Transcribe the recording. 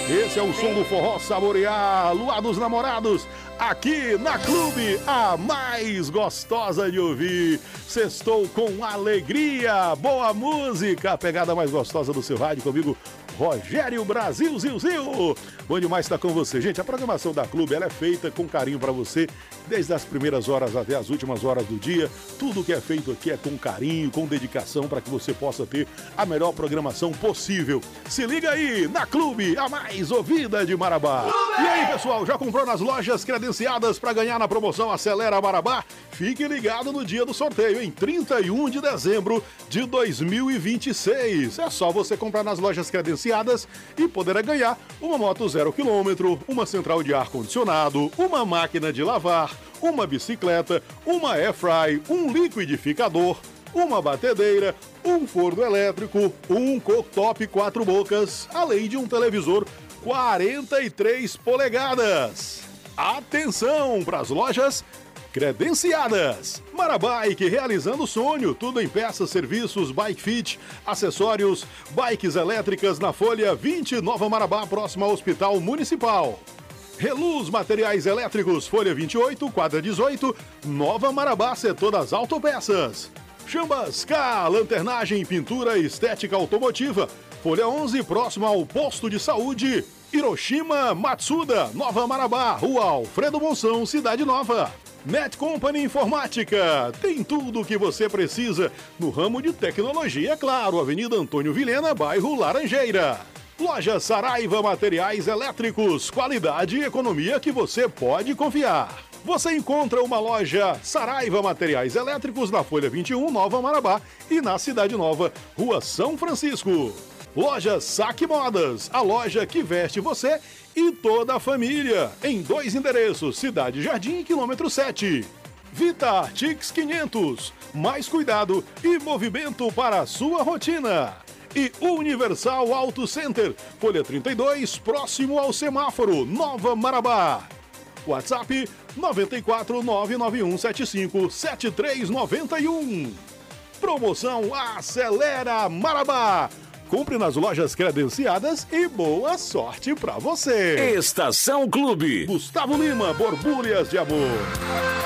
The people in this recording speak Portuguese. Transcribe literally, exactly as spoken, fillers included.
Esse é o som do forró saborear, Luar dos Namorados, aqui na Clube, a mais gostosa de ouvir. Sextou com alegria, boa música, a pegada mais gostosa do seu rádio, comigo, Rogério Brasil, Zil, Zil. Bom demais estar com você. Gente, a programação da Clube, ela é feita com carinho para você, desde as primeiras horas até as últimas horas do dia. Tudo que é feito aqui é com carinho, com dedicação, para que você possa ter a melhor programação possível. Se liga aí, na Clube, a mais ouvida de Marabá. Clube! E aí, pessoal, já comprou nas lojas credenciadas para ganhar na promoção Acelera Marabá? Fique ligado no dia do sorteio, em trinta e um de dezembro de dois mil e vinte e seis. É só você comprar nas lojas credenciadas e poderá ganhar uma moto zero quilômetro, uma central de ar-condicionado, uma máquina de lavar, uma bicicleta, uma airfry, um liquidificador, uma batedeira, um forno elétrico, um cooktop quatro bocas, além de um televisor quarenta e três polegadas. Atenção para as lojas credenciadas. Marabike, realizando o sonho, tudo em peças, serviços, bike fit, acessórios, bikes elétricas na Folha vinte, Nova Marabá, próxima ao Hospital Municipal. Reluz Materiais Elétricos, Folha vinte e oito, quadra dezoito, Nova Marabá, setor das autopeças. Chambas K, lanternagem, pintura e estética automotiva, Folha onze, próximo ao Posto de Saúde. Hiroshima Matsuda, Nova Marabá, Rua Alfredo Monção, Cidade Nova. Net Company Informática, tem tudo o que você precisa no ramo de tecnologia, é claro, Avenida Antônio Vilhena, bairro Laranjeira. Loja Saraiva Materiais Elétricos, qualidade e economia que você pode confiar. Você encontra uma loja Saraiva Materiais Elétricos na Folha vinte e um, Nova Marabá, e na Cidade Nova, Rua São Francisco. Loja Saque Modas, a loja que veste você e toda a família, em dois endereços, Cidade Jardim, quilômetro sete. Vita Artix quinhentos, mais cuidado e movimento para a sua rotina. E Universal Auto Center, Folha trinta e dois, próximo ao semáforo, Nova Marabá. WhatsApp nove quatro nove nove um sete cinco sete três nove um. Promoção Acelera Marabá. Compre nas lojas credenciadas e boa sorte pra você. Estação Clube. Gustavo Lima, Borbulhas de Amor.